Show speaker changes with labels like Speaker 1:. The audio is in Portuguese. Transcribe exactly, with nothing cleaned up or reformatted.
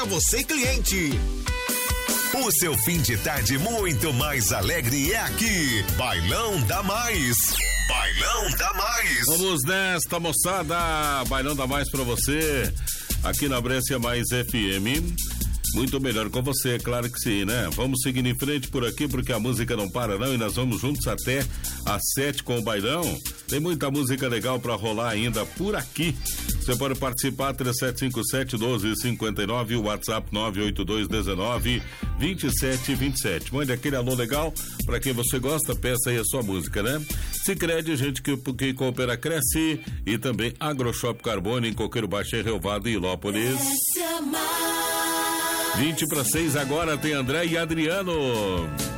Speaker 1: para você, cliente.
Speaker 2: O seu fim de tarde muito mais alegre é aqui. Bailão da Mais. Bailão da Mais.
Speaker 3: Vamos nesta, moçada. Bailão da Mais pra você. Aqui na Brescia Mais F M. Muito melhor com você, claro que sim, né? Vamos seguindo em frente por aqui, porque a música não para não, e nós vamos juntos até às sete com o bailão. Tem muita música legal pra rolar ainda por aqui. Você pode participar, três sete cinco sete, um dois cinco nove, o WhatsApp nove oito dois um nove, dois sete dois sete. Mande aquele alô legal, pra quem você gosta, peça aí a sua música, né? Sicredi, gente que, que coopera, cresce, e também AgroShop Carbone, em Coqueiro Baixo, Relvado e Ilópolis. vinte para seis agora, tem André e Adriano.